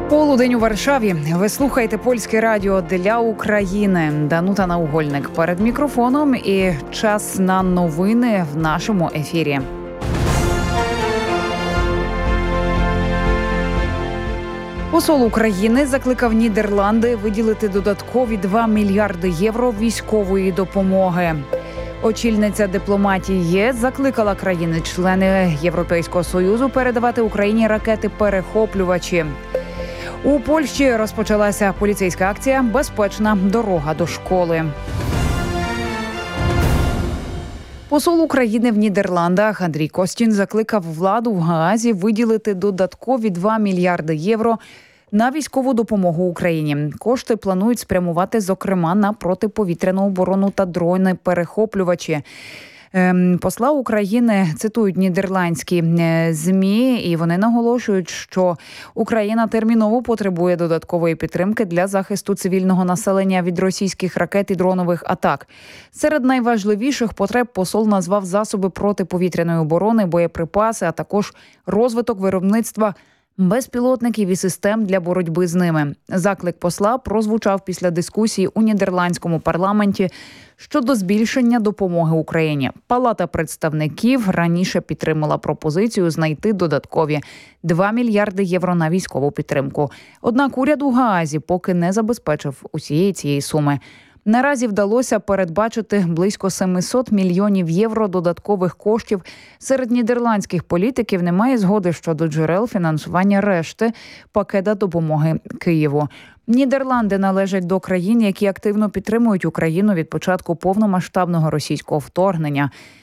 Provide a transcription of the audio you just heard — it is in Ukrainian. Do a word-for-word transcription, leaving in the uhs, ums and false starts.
Полудень у Варшаві. Ви слухаєте Польське радіо для України. Данута Наугольник перед мікрофоном і час на новини в нашому ефірі. Посол України закликав Нідерланди виділити додаткові два мільярди євро військової допомоги. Очільниця дипломатії ЄС закликала країни-члени Європейського Союзу передавати Україні ракети-перехоплювачі. У Польщі розпочалася поліцейська акція «Безпечна дорога до школи». Посол України в Нідерландах Андрій Костін закликав владу в Гаазі виділити додаткові два мільярди євро на військову допомогу Україні. Кошти планують спрямувати, зокрема, на протиповітряну оборону та дрони-перехоплювачі. Посла України цитують нідерландські ЗМІ, і вони наголошують, що Україна терміново потребує додаткової підтримки для захисту цивільного населення від російських ракет і дронових атак. Серед найважливіших потреб посол назвав засоби протиповітряної оборони, боєприпаси, а також розвиток виробництва безпілотників і систем для боротьби з ними. Заклик посла прозвучав після дискусії у нідерландському парламенті щодо збільшення допомоги Україні. Палата представників раніше підтримала пропозицію знайти додаткові два мільярди євро на військову підтримку. Однак уряд у Гаазі поки не забезпечив усієї цієї суми. Наразі вдалося передбачити близько сімсот мільйонів євро додаткових коштів. Серед нідерландських політиків немає згоди щодо джерел фінансування решти пакета допомоги Києву. Нідерланди належать до країн, які активно підтримують Україну від початку повномасштабного російського вторгнення.